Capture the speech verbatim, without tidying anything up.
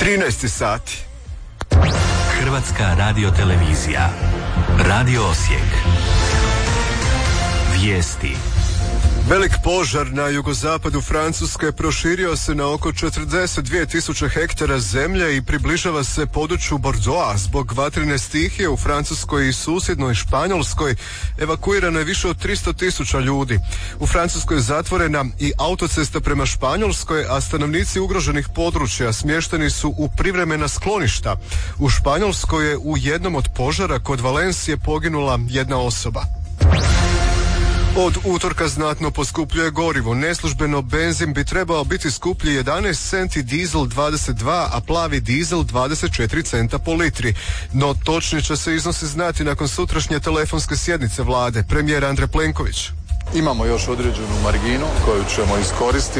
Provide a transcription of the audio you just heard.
trinaest sati. Hrvatska radiotelevizija. Radio Osijek. Vijesti. Velik požar na jugozapadu Francuske proširio se na oko četrdeset dvije tisuće hektara zemlje i približava se području Bordeauxa. Zbog vatrene stihije u Francuskoj i susjednoj Španjolskoj evakuirano je više od tristo tisuća ljudi. U Francuskoj je zatvorena i autocesta prema Španjolskoj, a stanovnici ugroženih područja smješteni su u privremena skloništa. U Španjolskoj je u jednom od požara kod Valencije poginula jedna osoba. Od utorka znatno poskupljuje gorivo. Neslužbeno benzin bi trebao biti skuplji jedanaest centi, dizel dvadeset dva, a plavi dizel dvadeset četiri centa po litri. No točnije će se iznosi znati nakon sutrašnje telefonske sjednice vlade. Premijer Andrej Plenković. Imamo još određenu marginu koju ćemo iskoristiti.